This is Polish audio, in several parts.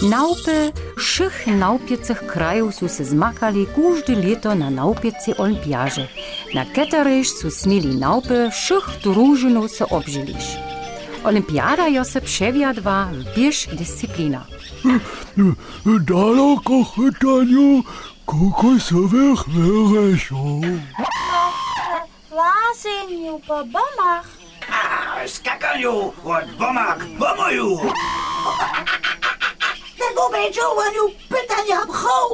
Naupy všich naupiecych krajów su se zmakali każde leto na naupiece olimpiaże, na keterež su smeli naupy všich družinów se obžiliš. Olimpiada jo se převiadva w běž disciplina. Daleko chytaniu kokosowych wyreszów. Łazeniu po bomach. Skakaniu od bomak bomoju. Tego będziowaniu pytania pchał.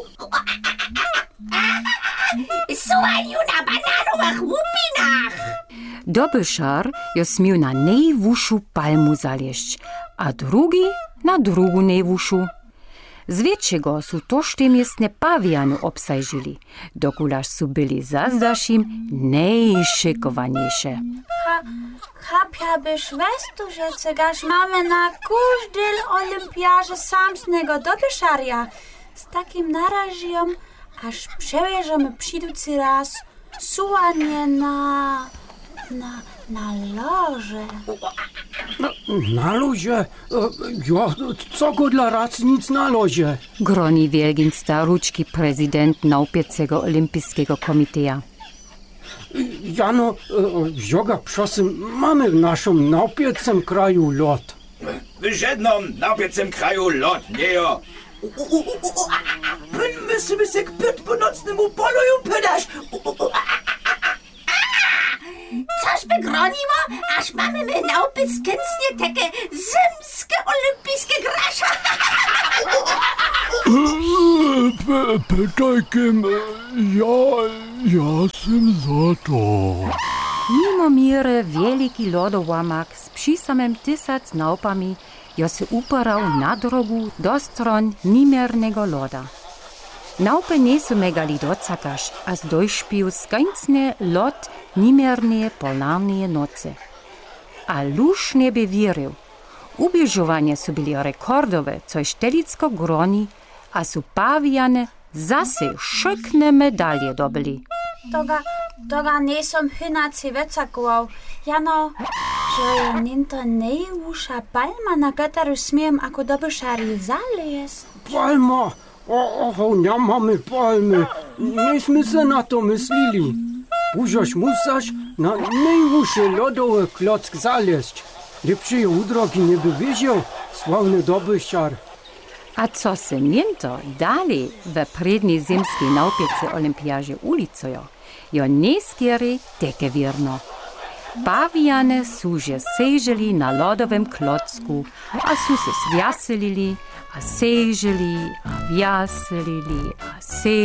Słuchaniu na bananowych łupinach. Dobyszar jo smił na najwyższą palmu zalieść, a drugi na drugą najwyższą. Z większego su tożte miestne pawiany obsajżyli, dokulaż su byli zazdašim najszykowaniejsze. Chapia byś westu, że cegaż mamy na każdej olimpiaże samsnego dobyszarja. Z takim narażiem, aż przewierzemy przyjducy raz sułanie na loże. Na lozie? Ja, co go dla rac nic na lozie? Groni wielgin staruczki prezydent Naupiecego Olimpijskiego Komiteja. Jano, joga, prosím, mamy w naszym naupiecem kraju lot. W żadnym naupiecem kraju lot nie jo. Pyn müssen sich pyt benutznemu poluju pydasz. Coś by groniło, aż mamy my na opiskęcnie takie zimskie olimpijskie grasza. Pytaj kim, ja sem za to. Mimo miery wielki lodołamak z przysamym 1000 naupami jo se uparał na drogu do stron nimiernego loda. Naupy nie su megali docakaš, a zdojšpił skańcny lot nimiernie polarnie nocy. A luż nie by wierzył. Ubieżowanie su byli rekordowe, coś telicko groni, a su pawiane zase szykne medalie dobyli. Toga nie som hynaci vecakoval. Jano, že je ninto najvyššia palma, na ktorú smiem ako dobyšári zaliesť. Palma! Nie mamy palmy. Nieśmy se na to myślili. Buzoś musasz na najwyższy lodowy klock zaleść. Lepszej udrogi nie by wiedział, sławny dobyszar. A co se mięto dalej we predniej zimskiej naupiece olimpiaże ulicują, jo nie skiery teke wierno. Pawiane su že seželi na lodowym klocku, a su se svjaselili, a seželi, a vjaselili, a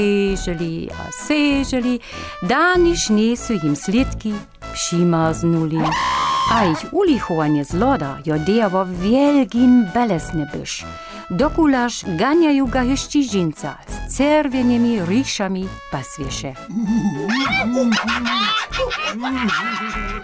seželi, daniž nisu im slidki přimaznuli. A ich ulichovanie z loda jo dejawo wielkim belesne byš. Dokulaż ganiają ga jeszcze dżinca z czerwionymi ryszami paswiesze.